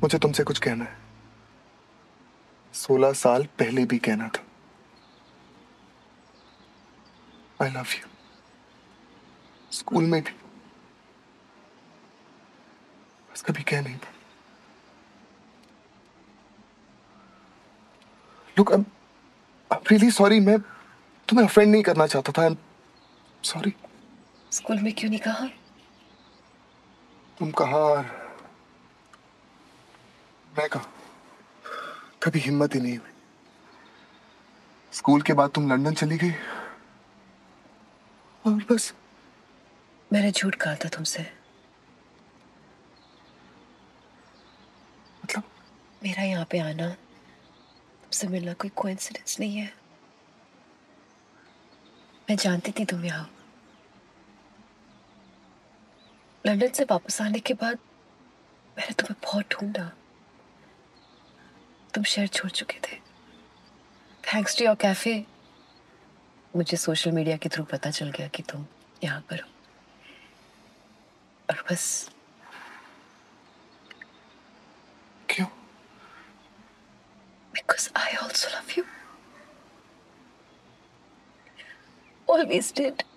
मुझे तुमसे कुछ कहना है। 16 साल पहले भी कहना था। I love you. स्कूल में भी, बस कभी कह नहीं पाया। Look, I am really sorry. मैं तुम्हें ऑफेंड नहीं करना चाहता था। I am sorry. स्कूल में क्यों नहीं कहा? तुम कहाँ और मैं कहाँ, कभी हिम्मत ही नहीं हुई। स्कूल के बाद तुम लंदन चली गई और बस। मैंने झूठ कहा था तुमसे। मतलब? मेरा यहाँ पे आना, तुमसे मिलना कोई कोइंसिडेंस नहीं है। मैं जानती थी तुम यहाँ। लंदन से वापस आने के बाद मैंने तुम्हें बहुत ढूंढा। तुम शहर छोड़ चुके थे। थैंक्स टू योर कैफे मुझे सोशल मीडिया के थ्रू पता चल गया कि तुम यहाँ पर हो। और बस। क्यों? Because I also love you. Always did.